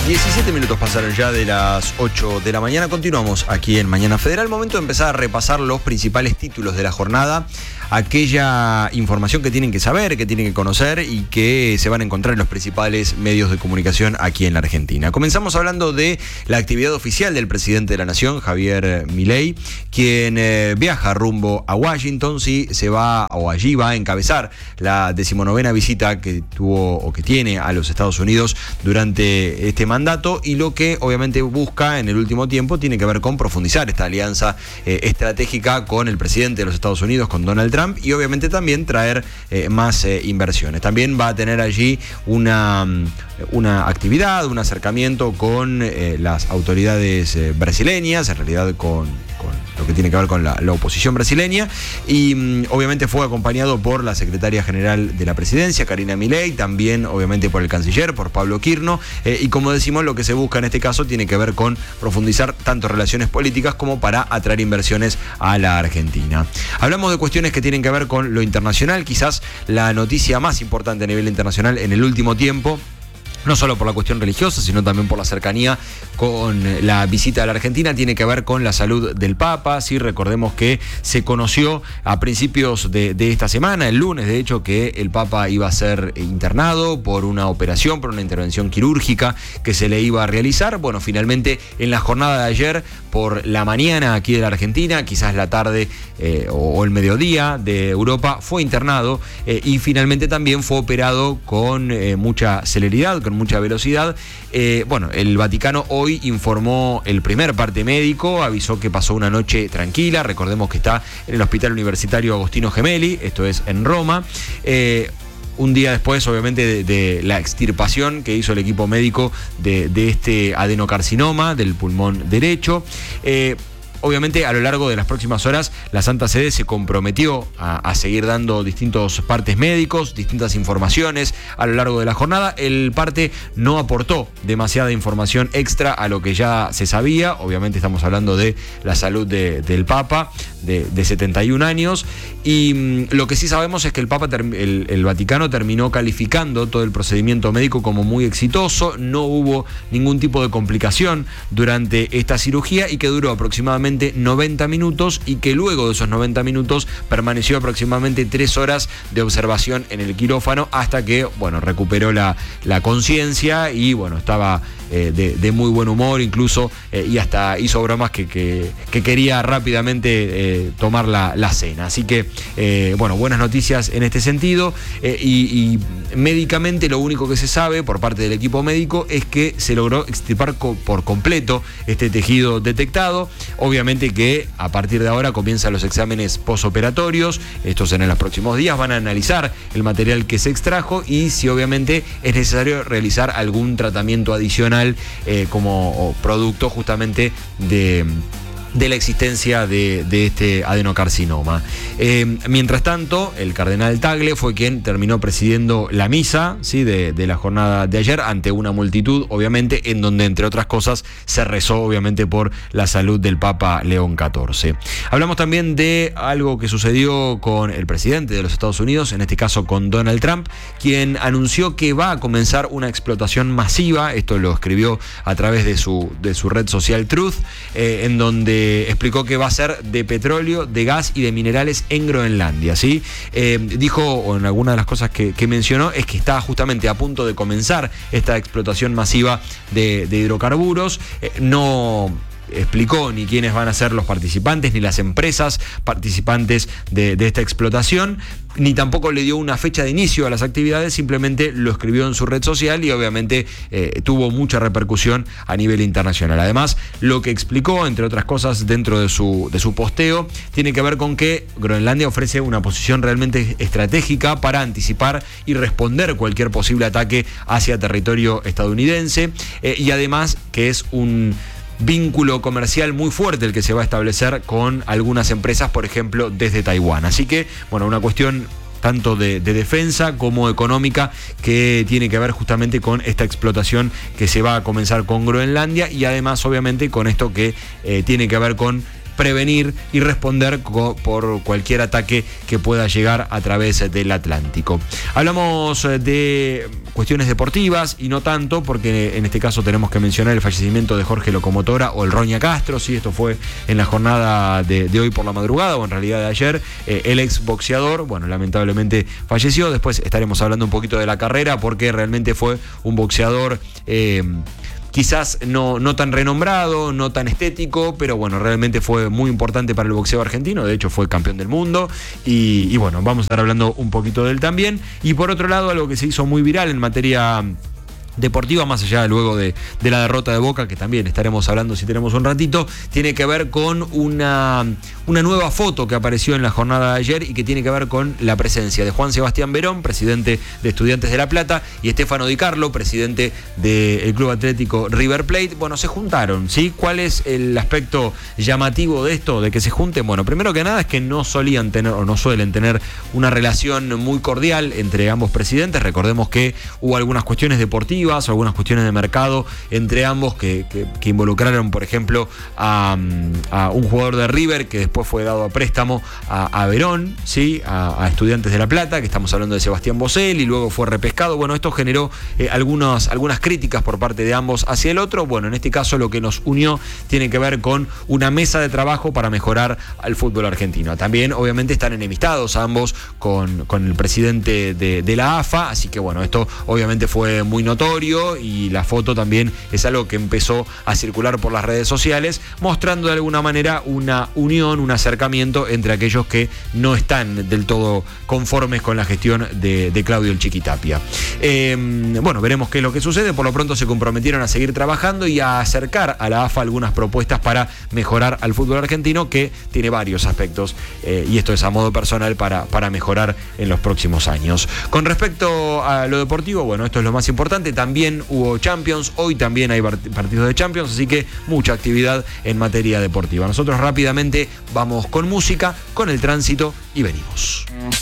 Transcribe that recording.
17 minutos pasaron ya de las 8 de la mañana. Continuamos aquí en Mañana Federal. Momento de empezar a repasar los principales títulos de la jornada. Aquella información que tienen que saber, que tienen que conocer y que se van a encontrar en los principales medios de comunicación aquí en la Argentina. Comenzamos hablando de la actividad oficial del presidente de la Nación, Javier Milei, quien viaja rumbo a Washington. Sí, se va, o allí va a encabezar la 19ª visita que tuvo o que tiene a los Estados Unidos durante este mandato, y lo que obviamente busca en el último tiempo tiene que ver con profundizar esta alianza estratégica con el presidente de los Estados Unidos, con Donald Trump, y obviamente también traer más inversiones. También va a tener allí una actividad, un acercamiento con las autoridades brasileñas, en realidad con lo que tiene que ver con la oposición brasileña, y obviamente fue acompañado por la secretaria general de la presidencia, Karina Milei, también obviamente por el canciller, por Pablo Quirno, y como decimos, lo que se busca en este caso tiene que ver con profundizar tanto relaciones políticas como para atraer inversiones a la Argentina. Hablamos de cuestiones que tienen que ver con lo internacional, quizás la noticia más importante a nivel internacional en el último tiempo, no solo por la cuestión religiosa, sino también por la cercanía con la visita a la Argentina, tiene que ver con la salud del Papa. Sí, recordemos que se conoció a principios de esta semana, el lunes de hecho, que el Papa iba a ser internado por una operación, por una intervención quirúrgica que se le iba a realizar. Bueno, finalmente en la jornada de ayer, por la mañana aquí de la Argentina, quizás la tarde o el mediodía de Europa, fue internado y finalmente también fue operado con mucha celeridad, con mucha velocidad. Bueno, el Vaticano hoy informó el primer parte médico, avisó que pasó una noche tranquila. Recordemos que está en el Hospital Universitario Agostino Gemelli, esto es en Roma. Un día después, obviamente, de la extirpación que hizo el equipo médico de este adenocarcinoma del pulmón derecho. Obviamente, a lo largo de las próximas horas, la Santa Sede se comprometió a seguir dando distintos partes médicos, distintas informaciones a lo largo de la jornada. El parte no aportó demasiada información extra a lo que ya se sabía. Obviamente estamos hablando de la salud del Papa, de 71 años. Y lo que sí sabemos es que el Papa, el Vaticano terminó calificando todo el procedimiento médico como muy exitoso. No hubo ningún tipo de complicación durante esta cirugía, y que duró aproximadamente 90 minutos, y que luego de esos 90 minutos permaneció aproximadamente 3 horas de observación en el quirófano hasta que, bueno, recuperó la conciencia y, bueno, estaba de muy buen humor incluso, y hasta hizo bromas que quería rápidamente tomar la cena. Así que, bueno, buenas noticias en este sentido, y médicamente lo único que se sabe por parte del equipo médico es que se logró extirpar por completo este tejido detectado. Obviamente que a partir de ahora comienzan los exámenes posoperatorios. Estos en los próximos días van a analizar el material que se extrajo y si obviamente es necesario realizar algún tratamiento adicional como producto justamente de la existencia de este adenocarcinoma. Mientras tanto, el cardenal Tagle fue quien terminó presidiendo la misa, ¿sí?, de la jornada de ayer, ante una multitud, obviamente, en donde, entre otras cosas, se rezó, obviamente, por la salud del Papa León XIV. Hablamos también de algo que sucedió con el presidente de los Estados Unidos, en este caso con Donald Trump, quien anunció que va a comenzar una explotación masiva. Esto lo escribió a través de su red social Truth, en donde explicó que va a ser de petróleo, de gas y de minerales en Groenlandia, ¿sí? Dijo, o en alguna de las cosas que mencionó, es que está justamente a punto de comenzar esta explotación masiva de hidrocarburos. No explicó ni quiénes van a ser los participantes, ni las empresas participantes de esta explotación, ni tampoco le dio una fecha de inicio a las actividades, simplemente lo escribió en su red social y obviamente tuvo mucha repercusión a nivel internacional. Además, lo que explicó, entre otras cosas, dentro de su posteo, tiene que ver con que Groenlandia ofrece una posición realmente estratégica para anticipar y responder cualquier posible ataque hacia territorio estadounidense, y además que es un vínculo comercial muy fuerte el que se va a establecer con algunas empresas, por ejemplo, desde Taiwán. Así que, bueno, una cuestión tanto de defensa como económica que tiene que ver justamente con esta explotación que se va a comenzar con Groenlandia, y además, obviamente, con esto que tiene que ver con prevenir y responder por cualquier ataque que pueda llegar a través del Atlántico. Hablamos de cuestiones deportivas y no tanto, porque en este caso tenemos que mencionar el fallecimiento de Jorge Locomotora o el Roña Castro. Sí, esto fue en la jornada de hoy por la madrugada, o en realidad de ayer. El ex boxeador, bueno, lamentablemente falleció. Después estaremos hablando un poquito de la carrera, porque realmente fue un boxeador quizás no tan renombrado, no tan estético, pero bueno, realmente fue muy importante para el boxeo argentino. De hecho, fue campeón del mundo y bueno, vamos a estar hablando un poquito de él también. Y por otro lado, algo que se hizo muy viral en materia deportiva, más allá luego de la derrota de Boca, que también estaremos hablando si tenemos un ratito, tiene que ver con una nueva foto que apareció en la jornada de ayer y que tiene que ver con la presencia de Juan Sebastián Verón, presidente de Estudiantes de La Plata, y Stefano Di Carlo, presidente del Club Atlético River Plate. Bueno, se juntaron, ¿sí? ¿Cuál es el aspecto llamativo de esto, de que se junten? Bueno, primero que nada es que no solían tener o no suelen tener una relación muy cordial entre ambos presidentes. Recordemos que hubo algunas cuestiones deportivas, algunas cuestiones de mercado entre ambos que involucraron, por ejemplo, a un jugador de River que después fue dado a préstamo a Verón, ¿sí? a Estudiantes de La Plata, que estamos hablando de Sebastián Bosel, y luego fue repescado. Bueno, esto generó algunas críticas por parte de ambos hacia el otro. Bueno, en este caso lo que nos unió tiene que ver con una mesa de trabajo para mejorar al fútbol argentino. También, obviamente, están enemistados ambos con el presidente de la AFA, así que bueno, esto obviamente fue muy notorio, y la foto también es algo que empezó a circular por las redes sociales, mostrando de alguna manera una unión, un acercamiento entre aquellos que no están del todo conformes con la gestión de Claudio el Chiqui Tapia. Bueno, veremos qué es lo que sucede. Por lo pronto se comprometieron a seguir trabajando y a acercar a la AFA algunas propuestas para mejorar al fútbol argentino, que tiene varios aspectos, y esto es a modo personal para mejorar en los próximos años. Con respecto a lo deportivo, bueno, esto es lo más importante. También hubo Champions, hoy también hay partidos de Champions, así que mucha actividad en materia deportiva. Nosotros rápidamente vamos con música, con el tránsito y venimos.